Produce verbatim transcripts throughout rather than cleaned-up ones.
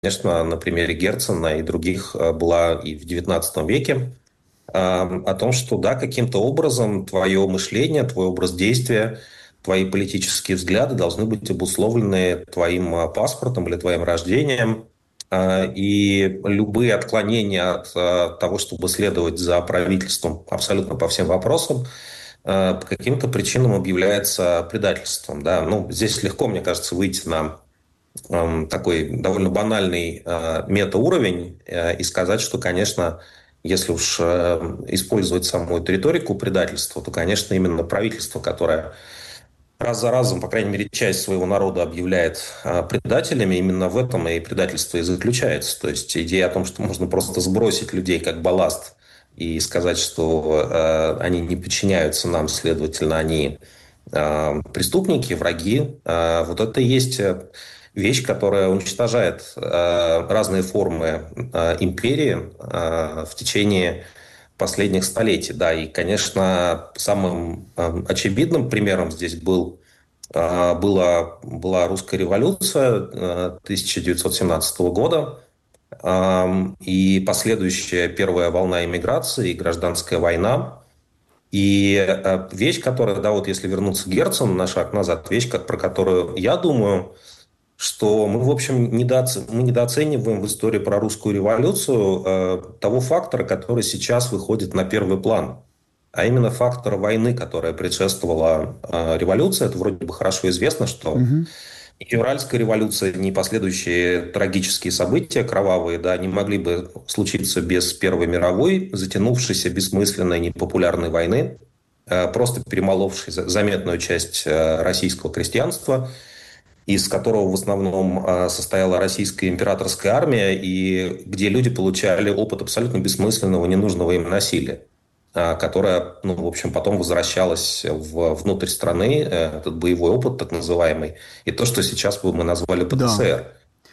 конечно, на примере Герцена и других была и в девятнадцатом веке, о том, что да, каким-то образом твое мышление, твой образ действия, твои политические взгляды должны быть обусловлены твоим паспортом или твоим рождением. И любые отклонения от того, чтобы следовать за правительством абсолютно по всем вопросам, по каким-то причинам объявляется предательством. Да? Ну, здесь легко, мне кажется, выйти на такой довольно банальный метауровень и сказать, что, конечно, если уж использовать саму эту риторику предательства, то, конечно, именно правительство, которое раз за разом, по крайней мере, часть своего народа объявляет предателями, именно в этом и предательство и заключается. То есть идея о том, что можно просто сбросить людей как балласт и сказать, что э, они не подчиняются нам, следовательно, они э, преступники, враги, э, вот это и есть вещь, которая уничтожает э, разные формы э, империи э, в течение последних столетий. Да, и, конечно, самым э, очевидным примером здесь был, э, была, была русская революция э, тысяча девятьсот семнадцатого года э, и последующая первая волна иммиграции и гражданская война. И э, вещь, которая, да, вот если вернуться к Герцену на шаг назад, вещь, как, про которую я думаю, что мы, в общем, недооце... мы недооцениваем в истории про русскую революцию э, того фактора, который сейчас выходит на первый план, а именно фактор войны, которая предшествовала э, революции. Это вроде бы хорошо известно, что Мгм. ни февральская революция, ни последующие трагические события кровавые, да, не могли бы случиться без Первой мировой, затянувшейся бессмысленной непопулярной войны, э, просто перемоловшей за- заметную часть э, российского крестьянства, из которого в основном а, состояла российская императорская армия, и где люди получали опыт абсолютно бессмысленного, ненужного им насилия, а, которое, ну, в общем, потом возвращалось в, внутрь страны, э, этот боевой опыт так называемый, и то, что сейчас бы мы назвали Да. ПТСР.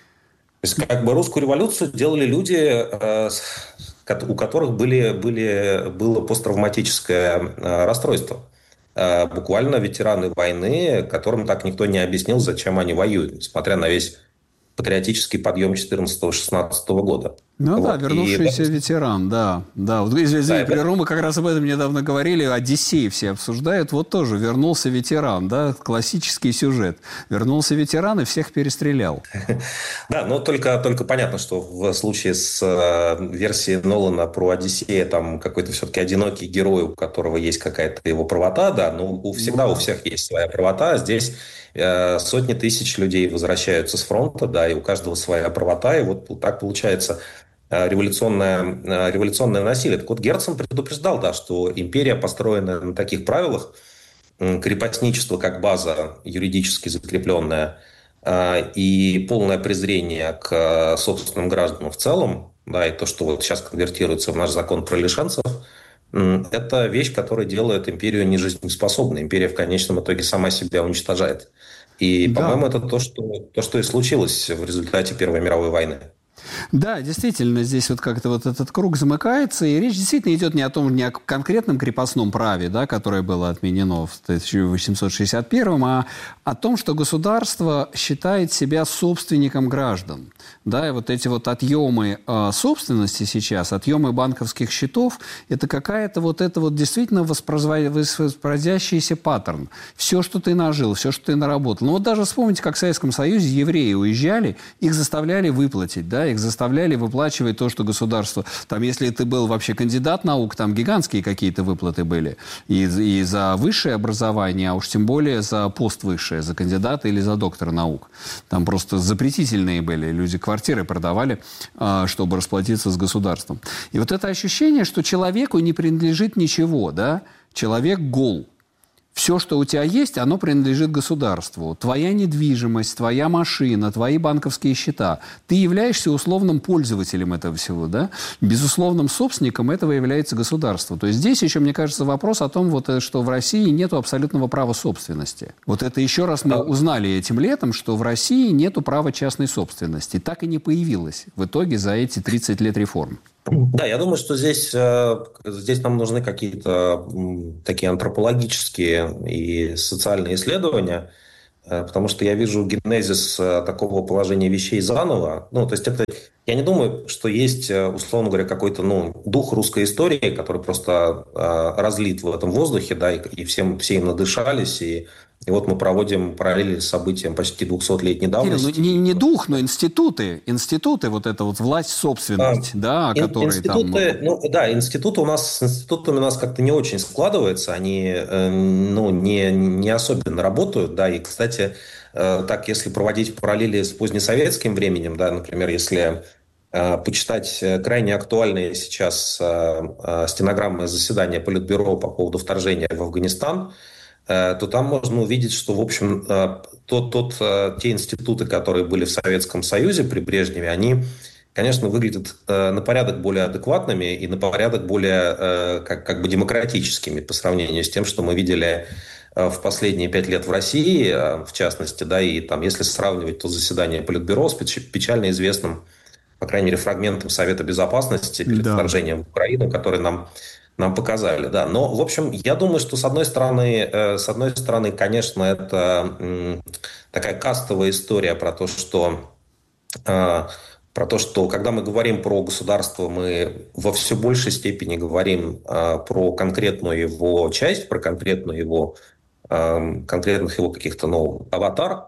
То есть как бы русскую революцию делали люди, э, с- кот- у которых были, были, было посттравматическое э, расстройство. Э, Буквально ветераны войны, которым так никто не объяснил, зачем они воюют, несмотря на весь патриотический подъем четырнадцатого-шестнадцатого года. Ну да, Вот. И в вернувшийся этом смысле, ветеран, да. Да, вот извини, да, извини, и в этом прерву, мы как раз об этом недавно говорили, Одиссей все обсуждают, вот тоже вернулся ветеран, да, классический сюжет. Вернулся ветеран и всех перестрелял. Да, но только, только понятно, что в случае с э, версией Нолана про Одиссея там какой-то все-таки одинокий герой, у которого есть какая-то его правота, да, но у, Ну всегда у да. всех есть своя правота, а здесь э, сотни тысяч людей возвращаются с фронта, да, и у каждого своя правота, и вот так получается э, революционное, э, революционное насилие. Так вот, Герцен предупреждал, да, что империя построена на таких правилах, м, крепостничество как база юридически закрепленная, а, и полное презрение к э, собственным гражданам в целом, да, и то, что вот сейчас конвертируется в наш закон про лишенцев, м, это вещь, которая делает империю нежизнеспособной. Империя в конечном итоге сама себя уничтожает. И, Да. по-моему, это то, что, то, что и случилось в результате Первой мировой войны. Да, действительно, здесь вот как-то вот этот круг замыкается, и речь действительно идет не о том, не о конкретном крепостном праве, да, которое было отменено в тысяча восемьсот шестьдесят первом, а о том, что государство считает себя собственником граждан. Да, и вот эти вот отъемы э, собственности сейчас, отъемы банковских счетов, это какая-то вот это вот действительно воспроизва- воспроизводящийся паттерн. Все, что ты нажил, все, что ты наработал. Ну вот даже вспомните, как в Советском Союзе евреи уезжали, их заставляли выплатить, да, их заставляли выплачивать то, что государство... Там, если ты был вообще кандидат наук, там гигантские какие-то выплаты были. И, и за высшее образование, а уж тем более за поствысшее, за кандидата или за доктора наук. Там просто запретительные были. Люди квартиры продавали, а, чтобы расплатиться с государством. И вот это ощущение, что человеку не принадлежит ничего, да? Человек гол. Все, что у тебя есть, оно принадлежит государству. Твоя недвижимость, твоя машина, твои банковские счета. Ты являешься условным пользователем этого всего, да? Безусловным собственником этого является государство. То есть здесь еще, мне кажется, вопрос о том, вот, что в России нет абсолютного права собственности. Вот это еще раз мы узнали этим летом, что в России нет права частной собственности. Так и не появилось в итоге за эти тридцать лет реформ. Да, я думаю, что здесь, э, здесь нам нужны какие-то м, такие антропологические и социальные исследования. потому что я вижу генезис такого положения вещей заново. Ну, то есть это, я не думаю, что есть, условно говоря, какой-то, ну, дух русской истории, который просто э, разлит в этом воздухе, да, и, и всем, все им надышались, и, и вот мы проводим параллели с событием почти двухсотлетней Кирилл, ну давности. не, не дух, но институты, институты, вот эта вот власть, собственность, а, да, ин, которые институты, там... ну да, институты у нас, с институтами у нас как-то не очень складывается, они, э, ну, не, не особенно работают, да, и, кстати, э, так, если проводить параллели с позднесоветским временем, да, например, если э, почитать крайне актуальные сейчас э, э, стенограммы заседания Политбюро по поводу вторжения в Афганистан, то там можно увидеть, что, в общем, тот, тот, те институты, которые были в Советском Союзе при Брежневе, они, конечно, выглядят на порядок более адекватными и на порядок более как, как бы демократическими по сравнению с тем, что мы видели в последние пять лет в России, в частности, да, и там, если сравнивать то заседание Политбюро с печально известным, по крайней мере, фрагментом Совета Безопасности перед Да. вторжением в Украину, который нам нам показали, да. Но, в общем, я думаю, что с одной стороны, э, с одной стороны, конечно, это м, такая кастовая история про то, что э, про то, что когда мы говорим про государство, мы во все большей степени говорим э, про конкретную его часть, про конкретную его э, конкретных его каких-то, ну, аватар.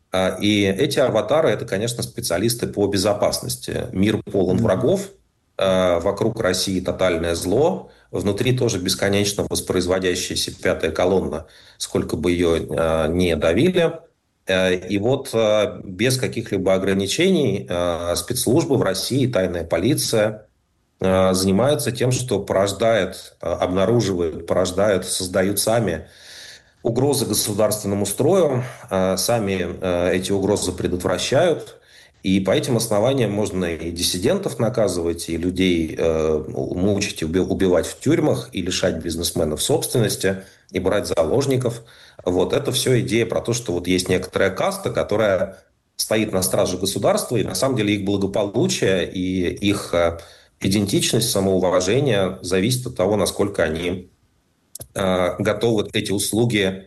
И эти аватары, это, конечно, специалисты по безопасности. Мир полон врагов, вокруг России тотальное зло, внутри тоже бесконечно воспроизводящаяся пятая колонна, сколько бы ее не давили. И вот без каких-либо ограничений спецслужбы в России, тайная полиция занимаются тем, что порождает, обнаруживают, порождают, создают сами угрозы государственному строю, сами эти угрозы предотвращают. И по этим основаниям можно и диссидентов наказывать, и людей э, мучить, и убивать в тюрьмах, и лишать бизнесменов собственности, и брать заложников. Вот это все идея про то, что вот есть некоторая каста, которая стоит на страже государства, и на самом деле их благополучие и их э, идентичность, самоуважение зависит от того, насколько они э, готовы эти услуги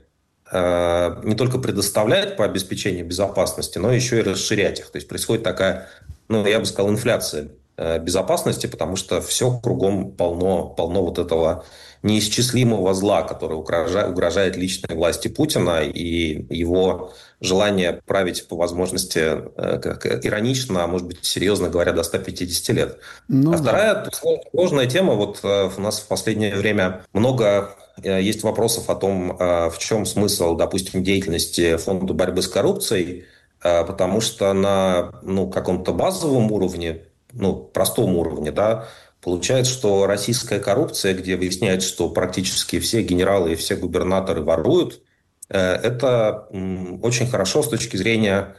не только предоставлять по обеспечению безопасности, но еще и расширять их. То есть происходит такая, ну, я бы сказал, инфляция безопасности, потому что все кругом полно, полно вот этого неисчислимого зла, которое угрожает, угрожает личной власти Путина и его желание править по возможности, как иронично, а может быть серьезно говоря, до ста пятидесяти лет. Ну, а да. Вторая сложная тема, вот у нас в последнее время много есть вопросов о том, в чем смысл, допустим, деятельности Фонда борьбы с коррупцией, потому что на, ну, каком-то базовом уровне, ну, простом уровне, да, получается, что российская коррупция, где выясняется, что практически все генералы и все губернаторы воруют, это очень хорошо с точки зрения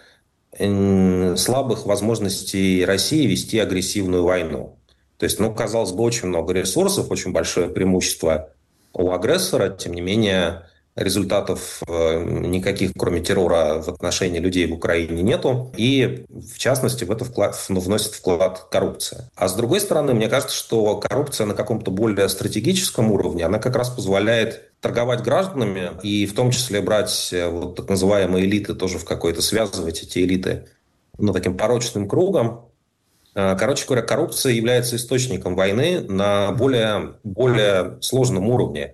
слабых возможностей России вести агрессивную войну. То есть, ну, казалось бы, очень много ресурсов, очень большое преимущество у агрессора, тем не менее результатов никаких, кроме террора, в отношении людей в Украине нету. И, в частности, в это вклад, вносит вклад коррупция. А с другой стороны, мне кажется, что коррупция на каком-то более стратегическом уровне, она как раз позволяет торговать гражданами и в том числе брать вот так называемые элиты, тоже в какой-то связывать эти элиты, ну, таким порочным кругом. Короче говоря, коррупция является источником войны на более, более сложном уровне,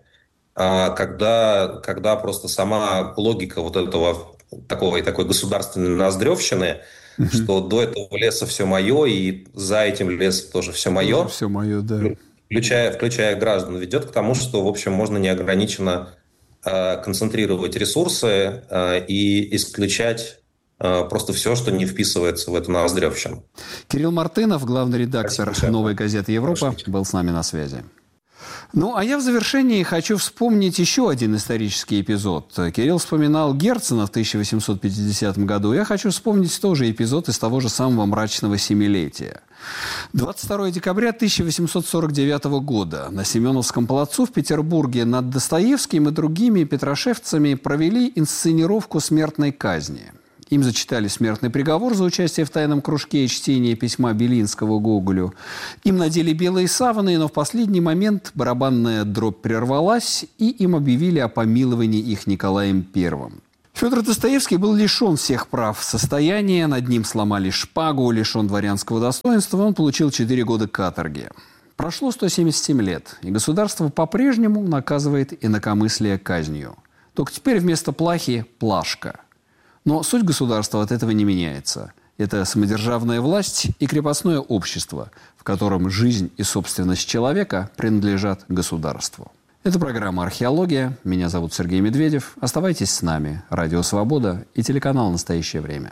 когда, когда просто сама логика вот этого такой, такой государственной ноздревщины, mm-hmm. что до этого леса все мое, и за этим лесом тоже все мое, тоже все мое, да. включая, включая граждан, ведет к тому, что, в общем, можно неограниченно э, концентрировать ресурсы э, и исключать просто все, что не вписывается в эту ноздревщину. Кирилл Мартынов, главный редактор Спасибо. «Новой газеты Европа», Спасибо. Был с нами на связи. Ну, а я в завершении хочу вспомнить еще один исторический эпизод. Кирилл вспоминал Герцена в тысяча восемьсот пятидесятом году. Я хочу вспомнить тоже эпизод из того же самого мрачного семилетия. двадцать второго декабря тысяча восемьсот сорок девятого года на Семеновском плацу в Петербурге над Достоевским и другими петрошевцами провели инсценировку смертной казни. Им зачитали смертный приговор за участие в тайном кружке и чтение письма Белинского Гоголю. Им надели белые саваны, но в последний момент барабанная дробь прервалась, и им объявили о помиловании их Николаем Первым. Федор Достоевский был лишен всех прав состояния, над ним сломали шпагу, лишен дворянского достоинства, он получил четыре года каторги. Прошло сто семьдесят семь лет, и государство по-прежнему наказывает инакомыслие казнью. Только теперь вместо плахи – плашка. Но суть государства от этого не меняется. Это самодержавная власть и крепостное общество, в котором жизнь и собственность человека принадлежат государству. Это программа «Археология». Меня зовут Сергей Медведев. Оставайтесь с нами. Радио «Свобода» и телеканал «Настоящее время».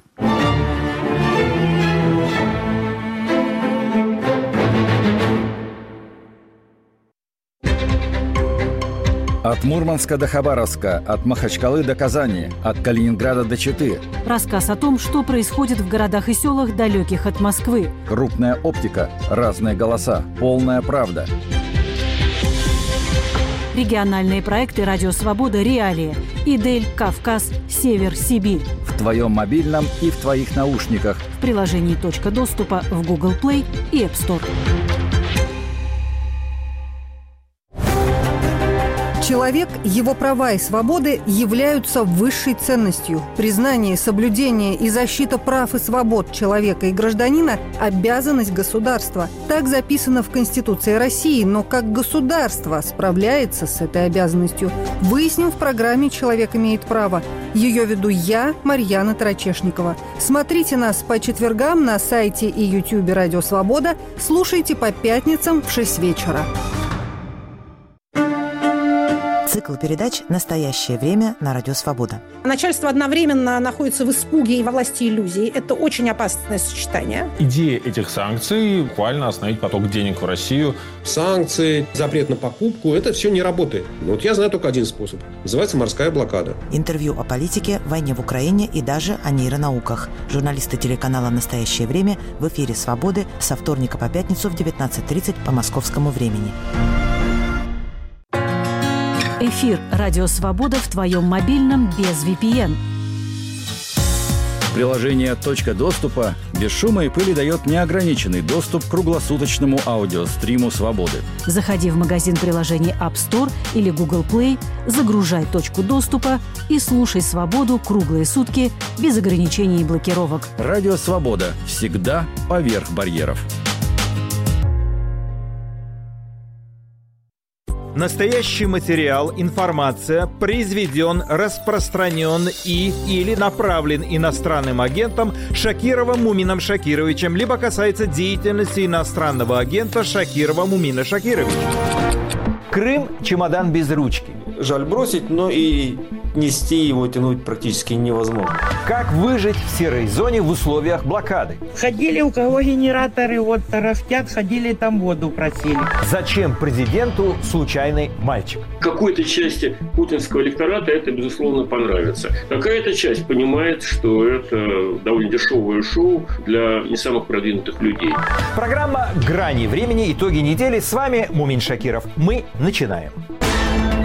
От Мурманска до Хабаровска, от Махачкалы до Казани, от Калининграда до Читы. Рассказ о том, что происходит в городах и селах, далеких от Москвы. Крупная оптика, разные голоса, полная правда. Региональные проекты «Радио Свобода», «Реалии», «Идель», «Кавказ», «Север», «Сибирь». В твоем мобильном и в твоих наушниках. В приложении «Точка доступа» в Google Play и App Store. Человек, его права и свободы являются высшей ценностью. Признание, соблюдение и защита прав и свобод человека и гражданина – обязанность государства. Так записано в Конституции России, но как государство справляется с этой обязанностью, выясним в программе «Человек имеет право». Ее веду я, Марьяна Тарачешникова. Смотрите нас по четвергам на сайте и ютубе «Радио Свобода». Слушайте по пятницам в шесть вечера. Цикл передач «Настоящее время» на Радио Свобода. Начальство одновременно находится в испуге и во власти иллюзий. Это очень опасное сочетание. Идея этих санкций – буквально остановить поток денег в Россию. Санкции, запрет на покупку – это все не работает. Вот я знаю только один способ. Называется морская блокада. Интервью о политике, войне в Украине и даже о нейронауках. Журналисты телеканала «Настоящее время» в эфире «Свободы» со вторника по пятницу в девятнадцать тридцать по московскому времени. Эфир «Радио Свобода» в твоем мобильном без ви пи эн. Приложение «Точка доступа» без шума и пыли дает неограниченный доступ к круглосуточному аудиостриму «Свободы». Заходи в магазин приложений App Store или Google Play, загружай «Точку доступа» и слушай «Свободу» круглые сутки без ограничений и блокировок. Радио «Свобода» всегда поверх барьеров. Настоящий материал, информация произведен, распространен и или направлен иностранным агентом Шакировым Мумином Шакировичем, либо касается деятельности иностранного агента Шакирова Мумина Шакировича. Крым – чемодан без ручки. Жаль бросить, но и нести его, тянуть практически невозможно. Как выжить в серой зоне в условиях блокады? Ходили, у кого генераторы вот тарахтят, ходили там воду просили. Зачем президенту случайный мальчик? Какой-то части путинского электората это, безусловно, понравится. Какая-то часть понимает, что это довольно дешевое шоу для не самых продвинутых людей. Программа «Грани времени. Итоги недели». С вами Мумин Шакиров. Мы начинаем.